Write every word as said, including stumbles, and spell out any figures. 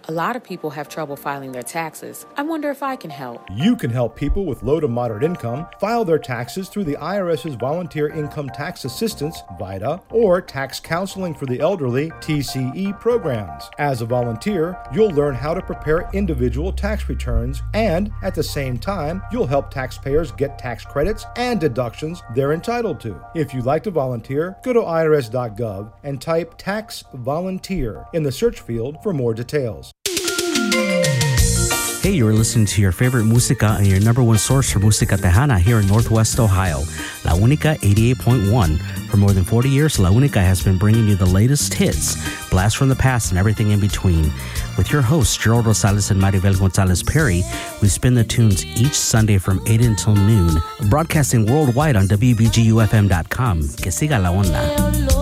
A lot of people have trouble filing their taxes. I wonder if I can help. You can help people with low to moderate income file their taxes through the IRS's Volunteer Income Tax Assistance, VITA, or Tax Counseling for the Elderly, T C E programs. As a volunteer, you'll learn how to prepare individual tax returns, and at the same time, you'll help taxpayers get tax credits and deductions they're entitled to. If you'd like to volunteer, go to I R S dot gov and type Tax Volunteer in the search field for more details. Hey, you're listening to your favorite música and your number one source for música tejana here in Northwest Ohio, La Única eighty-eight point one. For more than forty years, La Única has been bringing you the latest hits, blasts from the past, and everything in between. With your hosts, Gerald Rosales and Maribel Gonzalez Perry, we spin the tunes each Sunday from eight until noon, broadcasting worldwide on W B G U F M dot com. Que siga la onda.